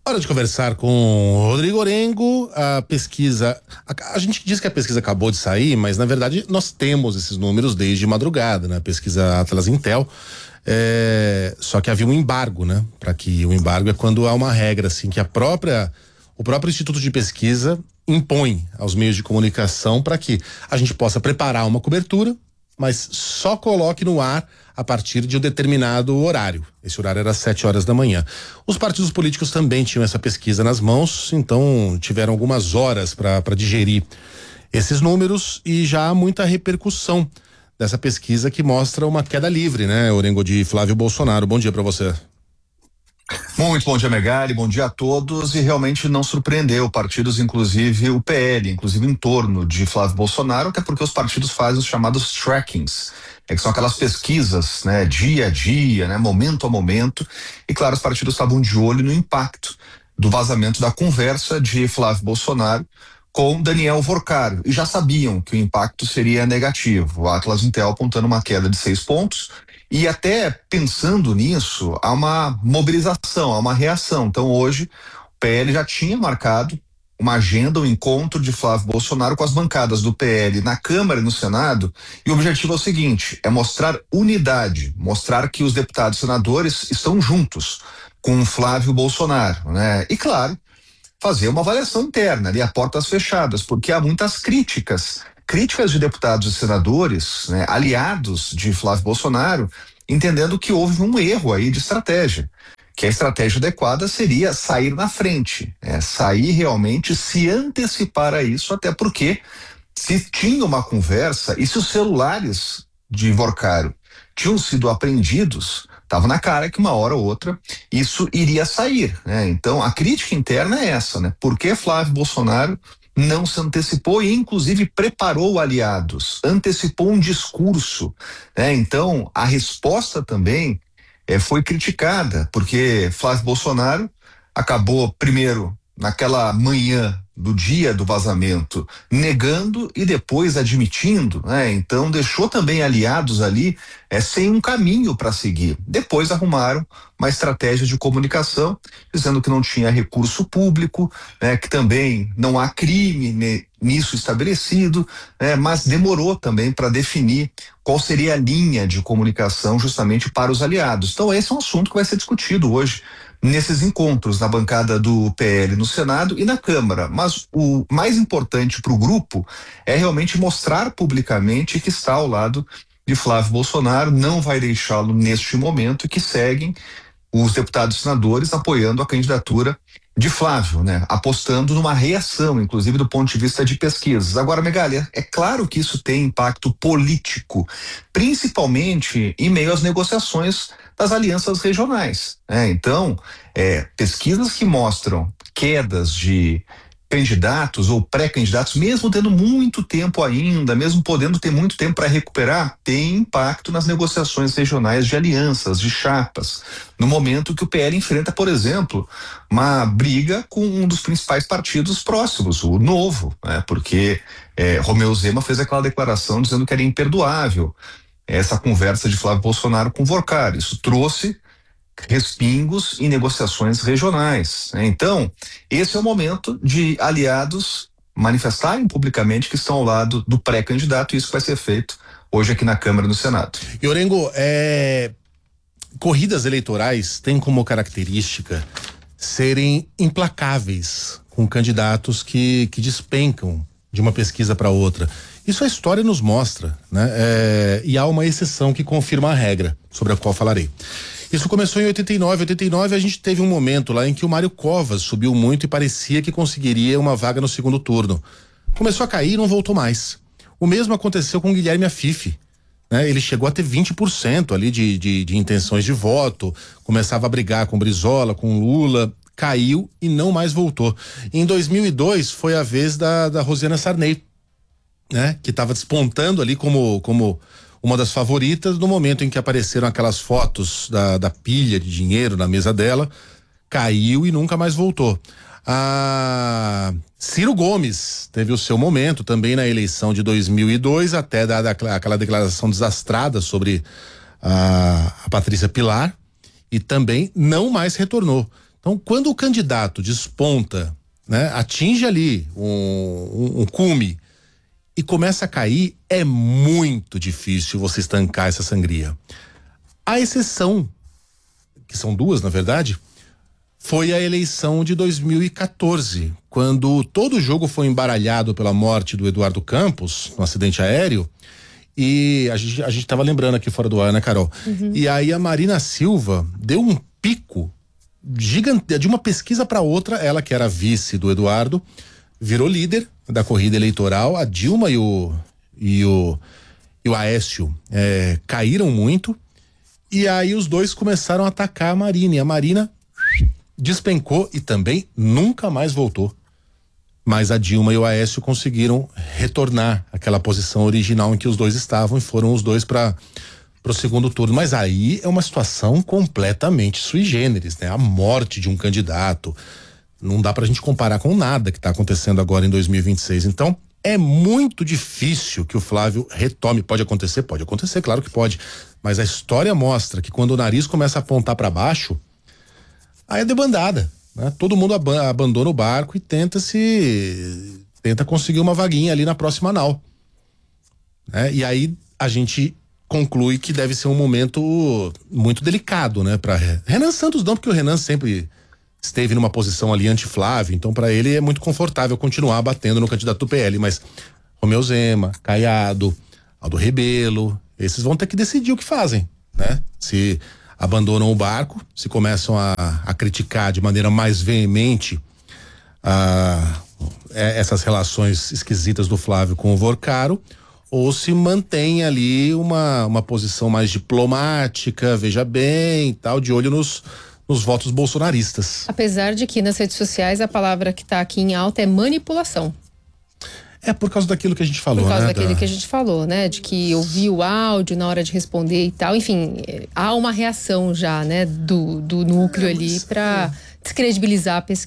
Hora de conversar com o Rodrigo Orengo. A pesquisa, a gente diz que a pesquisa acabou de sair, mas na verdade nós temos esses números desde madrugada, né? A pesquisa Atlas Intel, só que havia um embargo, né? Para que o embargo é quando há uma regra assim que o próprio Instituto de Pesquisa impõe aos meios de comunicação para que a gente possa preparar uma cobertura, mas só coloque no ar a partir de um determinado horário. Esse horário era às 7 horas da manhã. Os partidos políticos também tinham essa pesquisa nas mãos, então tiveram algumas horas para digerir esses números e já há muita repercussão dessa pesquisa que mostra uma queda livre, né, Orengo, de Flávio Bolsonaro. Bom dia para você. Muito bom dia, Megali, bom dia a todos. E realmente não surpreendeu partidos, inclusive o PL, inclusive em torno de Flávio Bolsonaro, até porque os partidos fazem os chamados trackings, que são aquelas pesquisas, né, dia a dia, né, momento a momento. E claro, os partidos estavam de olho no impacto do vazamento da conversa de Flávio Bolsonaro com Daniel Vorcário, e já sabiam que o impacto seria negativo. O Atlas Intel apontando uma queda de 6 pontos. E até pensando nisso, há uma mobilização, há uma reação. Então hoje o PL já tinha marcado uma agenda, um encontro de Flávio Bolsonaro com as bancadas do PL na Câmara e no Senado, e o objetivo é o seguinte, é mostrar unidade, mostrar que os deputados e senadores estão juntos com Flávio Bolsonaro, né? E claro, fazer uma avaliação interna ali a portas fechadas, porque há muitas críticas de deputados e senadores, né, aliados de Flávio Bolsonaro, entendendo que houve um erro aí de estratégia, que a estratégia adequada seria sair na frente, sair realmente, se antecipar a isso, até porque se tinha uma conversa e se os celulares de Vorcário tinham sido apreendidos, estava na cara que uma hora ou outra isso iria sair, né? Então a crítica interna é essa, né? Por que Flávio Bolsonaro não se antecipou e inclusive preparou aliados, antecipou um discurso, né? Então a resposta também foi criticada, porque Flávio Bolsonaro acabou primeiro naquela manhã do dia do vazamento negando e depois admitindo, né? Então deixou também aliados ali sem um caminho para seguir. Depois arrumaram uma estratégia de comunicação dizendo que não tinha recurso público, né? Que também não há crime nisso estabelecido, né? Mas demorou também para definir qual seria a linha de comunicação justamente para os aliados. Então esse é um assunto que vai ser discutido hoje nesses encontros na bancada do PL no Senado e na Câmara, mas o mais importante para o grupo é realmente mostrar publicamente que está ao lado de Flávio Bolsonaro, não vai deixá-lo neste momento e que seguem os deputados e senadores apoiando a candidatura de Flávio, né? Apostando numa reação, inclusive do ponto de vista de pesquisas. Agora, Megali, é claro que isso tem impacto político, principalmente em meio às negociações das alianças regionais, né? Então, pesquisas que mostram quedas de candidatos ou pré-candidatos, mesmo tendo muito tempo ainda, mesmo podendo ter muito tempo para recuperar, tem impacto nas negociações regionais de alianças, de chapas, no momento que o PL enfrenta, por exemplo, uma briga com um dos principais partidos próximos, o Novo, né? Porque Romeu Zema fez aquela declaração dizendo que era imperdoável essa conversa de Flávio Bolsonaro com Vorcário. Isso trouxe respingos em negociações regionais, né? Então, esse é o momento de aliados manifestarem publicamente que estão ao lado do pré-candidato, e isso vai ser feito hoje aqui na Câmara e no Senado. E Orengo, corridas eleitorais têm como característica serem implacáveis com candidatos que despencam de uma pesquisa para outra. Isso a história nos mostra, né? E há uma exceção que confirma a regra, sobre a qual falarei. Isso começou em 89 a gente teve um momento lá em que o Mário Covas subiu muito e parecia que conseguiria uma vaga no segundo turno. Começou a cair e não voltou mais. O mesmo aconteceu com o Guilherme Afif, né? Ele chegou a ter 20% ali de intenções de voto, começava a brigar com Brizola, com Lula, caiu e não mais voltou. Em 2002 foi a vez da Rosiana Sarney, né? Que estava despontando ali como uma das favoritas. No momento em que apareceram aquelas fotos da pilha de dinheiro na mesa dela, caiu e nunca mais voltou. Ciro Gomes teve o seu momento também na eleição de 2002, até dar aquela declaração desastrada sobre a Patrícia Pilar, e também não mais retornou. Então, quando o candidato desponta, né, atinge ali um cume e começa a cair, é muito difícil você estancar essa sangria. A exceção, que são duas, na verdade, foi a eleição de 2014, quando todo o jogo foi embaralhado pela morte do Eduardo Campos, no acidente aéreo, e a gente tava lembrando aqui fora do ar, né, Carol? E aí a Marina Silva deu um pico gigante, de uma pesquisa para outra, ela que era vice do Eduardo, virou líder da corrida eleitoral. A Dilma e o Aécio caíram muito, e aí os dois começaram a atacar a Marina, e a Marina despencou e também nunca mais voltou. Mas a Dilma e o Aécio conseguiram retornar àquela posição original em que os dois estavam, e foram os dois para o segundo turno. Mas aí é uma situação completamente sui generis, né? A morte de um candidato não dá pra gente comparar com nada que está acontecendo agora em 2026. Então é muito difícil que o Flávio retome. Pode acontecer, claro que pode, mas a história mostra que quando o nariz começa a apontar para baixo, aí é debandada, né? Todo mundo abandona o barco e tenta conseguir uma vaguinha ali na próxima nau, né? E aí a gente conclui que deve ser um momento muito delicado, né? Para Renan Santos não, porque o Renan sempre esteve numa posição ali anti-Flávio, então para ele é muito confortável continuar batendo no candidato do PL, mas Romeu Zema, Caiado, Aldo Rebelo, esses vão ter que decidir o que fazem, né? Se abandonam o barco, se começam a criticar de maneira mais veemente essas relações esquisitas do Flávio com o Vorcaro, ou se mantém ali uma posição mais diplomática, veja bem, tal, de olho nos votos bolsonaristas. Apesar de que nas redes sociais a palavra que está aqui em alta é manipulação. É por causa daquilo que a gente falou, né? Por causa né? daquilo que a gente falou, né? De que ouvi o áudio na hora de responder e tal. Enfim, há uma reação já, né? Do núcleo ali para descredibilizar a pesquisa.